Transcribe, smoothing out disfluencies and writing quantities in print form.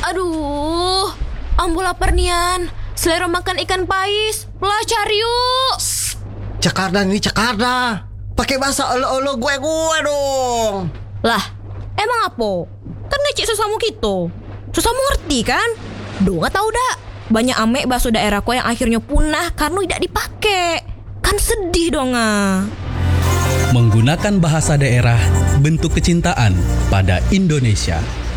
Aduh, ambo lapar nian. Selera makan ikan pais. Lah cari yuk. Cekarda nih cekarda. Pakai bahasa olo-olo gue dong. Lah, emang apa? Kan ngecek sesamu gitu. Sesamu ngerti kan? Duh gak tau dak. Banyak ame bakso daerahku yang akhirnya punah karena tidak dipakai. Kan sedih dong ah. Menggunakan bahasa daerah bentuk kecintaan pada Indonesia.